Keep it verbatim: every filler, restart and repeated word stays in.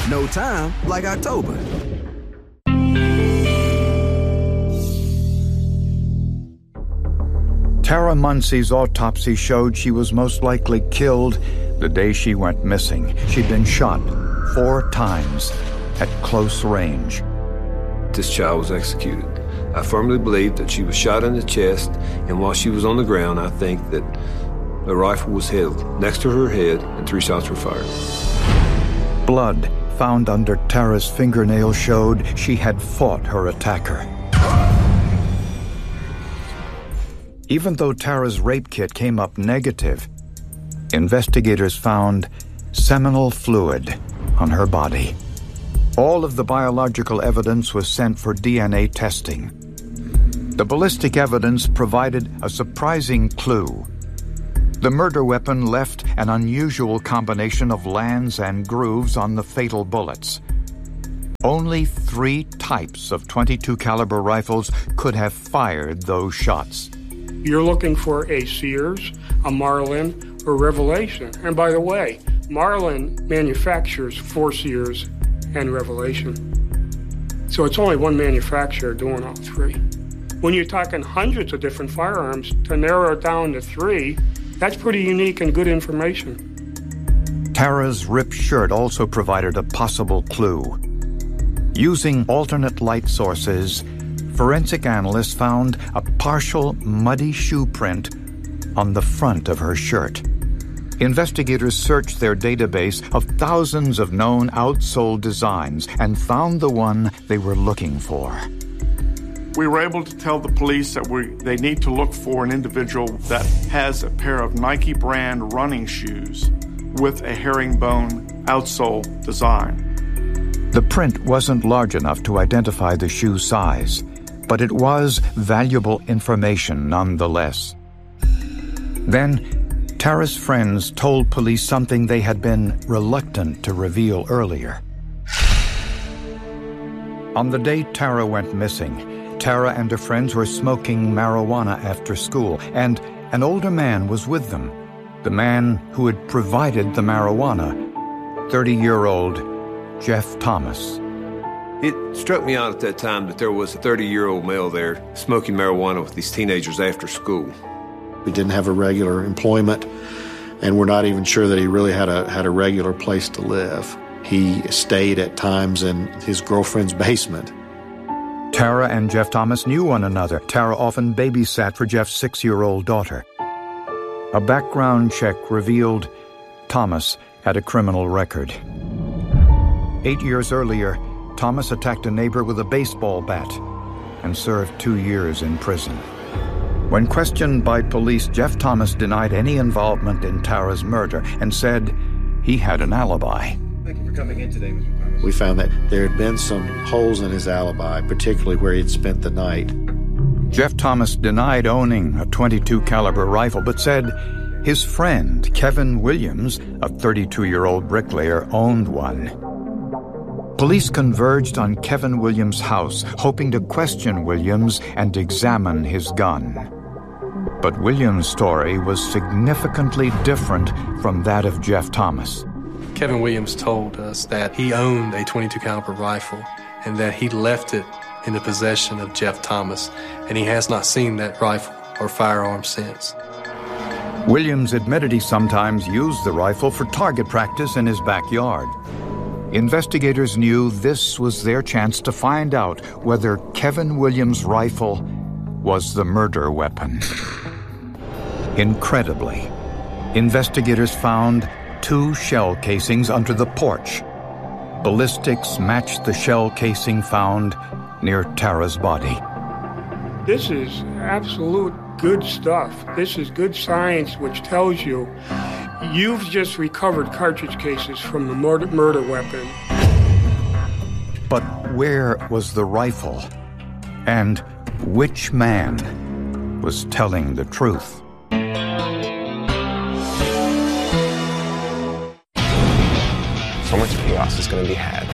No time like October. Tara Munsey's autopsy showed she was most likely killed the day she went missing. She'd been shot four times at close range. This child was executed. I firmly believe that she was shot in the chest, and while she was on the ground, I think that a rifle was held next to her head and three shots were fired. Blood found under Tara's fingernail showed she had fought her attacker. Even though Tara's rape kit came up negative, investigators found seminal fluid on her body. All of the biological evidence was sent for D N A testing. The ballistic evidence provided a surprising clue. The murder weapon left an unusual combination of lands and grooves on the fatal bullets. Only three types of twenty-two caliber rifles could have fired those shots. You're looking for a Sears, a Marlin, or Revelation. And by the way, Marlin manufactures for Sears and Revelation. So it's only one manufacturer doing all three. When you're talking hundreds of different firearms, to narrow it down to three, that's pretty unique and good information. Tara's ripped shirt also provided a possible clue. Using alternate light sources, forensic analysts found a partial muddy shoe print on the front of her shirt. Investigators searched their database of thousands of known outsole designs and found the one they were looking for. We were able to tell the police that we, they need to look for an individual that has a pair of Nike brand running shoes with a herringbone outsole design. The print wasn't large enough to identify the shoe size, but it was valuable information nonetheless. Then, Tara's friends told police something they had been reluctant to reveal earlier. On the day Tara went missing, Tara and her friends were smoking marijuana after school, and an older man was with them, the man who had provided the marijuana, thirty-year-old Jeff Thomas. It struck me out at that time that there was a thirty-year-old male there smoking marijuana with these teenagers after school. We didn't have a regular employment, and we're not even sure that he really had a had a regular place to live. He stayed at times in his girlfriend's basement. Tara and Jeff Thomas knew one another. Tara often babysat for Jeff's six-year-old daughter. A background check revealed Thomas had a criminal record. Eight years earlier, Thomas attacked a neighbor with a baseball bat and served two years in prison. When questioned by police, Jeff Thomas denied any involvement in Tara's murder and said he had an alibi. Thank you for coming in today, Mister Thomas. We found that there had been some holes in his alibi, particularly where he had spent the night. Jeff Thomas denied owning a twenty-two caliber rifle, but said his friend, Kevin Williams, a thirty-two-year-old bricklayer, owned one. Police converged on Kevin Williams' house, hoping to question Williams and examine his gun. But Williams' story was significantly different from that of Jeff Thomas. Kevin Williams told us that he owned a twenty-two caliber rifle and that he left it in the possession of Jeff Thomas, and he has not seen that rifle or firearm since. Williams admitted he sometimes used the rifle for target practice in his backyard. Investigators knew this was their chance to find out whether Kevin Williams' rifle was the murder weapon. Incredibly, investigators found two shell casings under the porch. Ballistics matched the shell casing found near Tara's body. This is absolute good stuff. This is good science, which tells you you've just recovered cartridge cases from the murder, murder weapon. But where was the rifle? And which man was telling the truth? So much chaos is going to be had